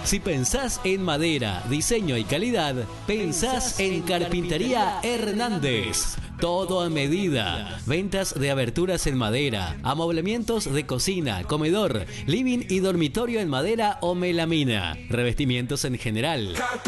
Si pensás en madera, diseño y calidad, pensás en Carpintería Hernández. Todo a medida. Ventas de aberturas en madera, amoblamientos de cocina, comedor, living y dormitorio en madera o melamina. Revestimientos en general.